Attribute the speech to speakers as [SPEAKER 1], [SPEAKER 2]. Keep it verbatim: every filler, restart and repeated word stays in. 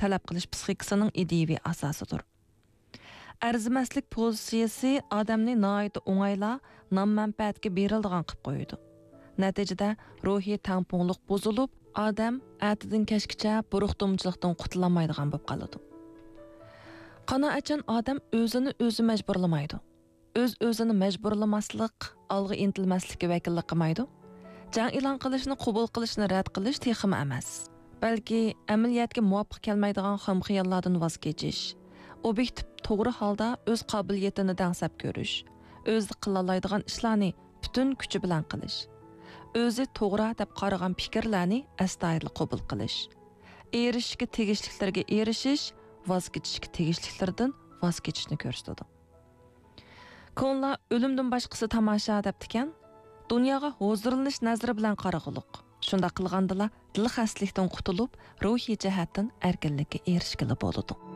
[SPEAKER 1] talab qilish psixikasining ideaviy asosidir. Arzimaslik pozitsiyasi odamni nihoyat o'ng'ayla nom-manfaatga beriladigan qilib qo'yadi. Natijada ruhiy tangpungliq buzilib, odam atidan kechgacha buruqtumchilikdan qutulamaydigan bo'lib qoladi. Qanoatchan odam o'zini o'zi majburlamaydi. O'z o'zini majburlamaslik, olg'a intilmaslikka vakillik qilmaydi. Jang e'lon qilishni qabul qilishni rad qilish texmi emas. Balki amaliyotga muvofiq kelmaydigan xam xiyollardan voz kechish, obyektiv to'g'ri holda o'z qobiliyatini dangsab ko'rish, o'zi qila oladigan ishlarni butun kuchi bilan qilish, o'zi to'g'ri deb qaragan fikrlarni astoydil qabul qilish, erishishga tegishliklarga erishish, voz kechishga tegishliklardan voz kechishni ko'rsatadi. Ko'nlar o'limdan boshqasi tomosha deb tikan, dunyoga hozirlanish nazari bilan qarag'uliq. Shunda qilgandila dil xaslikdan qutulib, ruhiy jihatdan erkinlikka erishgili bo'ladi.